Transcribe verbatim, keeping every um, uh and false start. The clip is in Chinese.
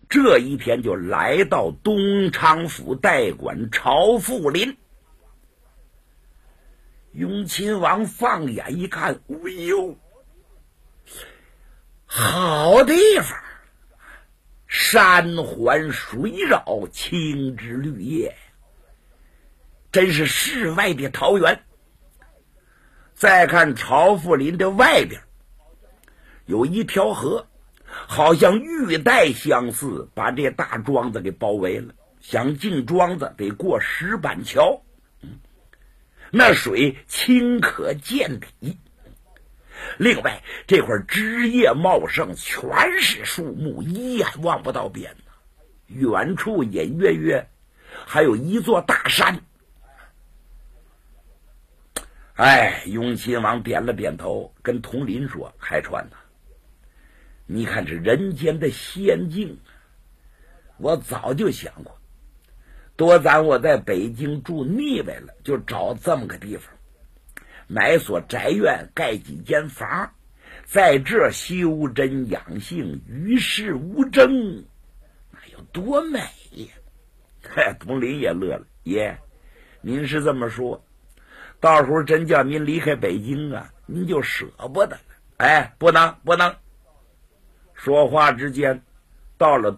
这一天就来到东昌府代管朝富林。雍亲王放眼一看，哎呦，好地方，山环水绕，青枝绿叶，真是世外的桃源。再看朝富林的外边有一条河，好像玉带相似，把这大庄子给包围了。想进庄子得过石板桥，那水清可见底。另外这块枝叶茂盛，全是树木，一眼望不到边。远处隐约约还有一座大山。哎，雍亲王点了点头，跟佟林说：“海川呐，你看这人间的仙境，我早就想过，多咱我在北京住腻歪了，就找这么个地方，买所宅院，盖几间房，在这修真养性，与世无争，那有多美呀！”佟林也乐了：“爷，您是这么说，到时候真叫您离开北京啊，您就舍不得了。哎，不能不能。”说话之间，到了